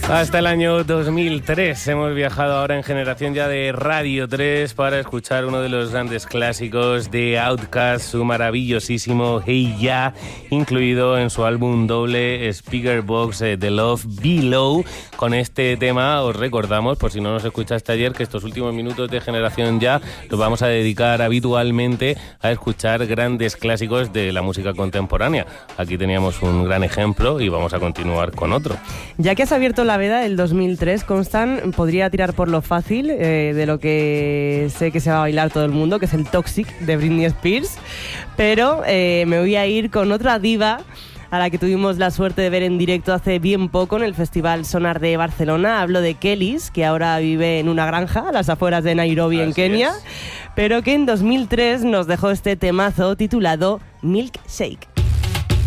Hasta el año 2003 hemos viajado ahora en Generación Ya de Radio 3 para escuchar uno de los grandes clásicos de Outkast, su maravillosísimo Hey Ya, incluido en su álbum doble Speakerboxxx The Love Below. Con este tema os recordamos, por si no nos escuchaste ayer, que estos últimos minutos de Generación Ya los vamos a dedicar habitualmente a escuchar grandes clásicos de la música contemporánea. Aquí teníamos un gran ejemplo y vamos a continuar con otro. Ya que has abierto la veda del 2003, Constant podría tirar por lo fácil de lo que sé que se va a bailar todo el mundo, que es el Toxic de Britney Spears, pero me voy a ir con otra diva a la que tuvimos la suerte de ver en directo hace bien poco en el Festival Sonar de Barcelona. Hablo de Kellys, que ahora vive en una granja a las afueras de Nairobi, en Kenia, pero que en 2003 nos dejó este temazo titulado Milkshake.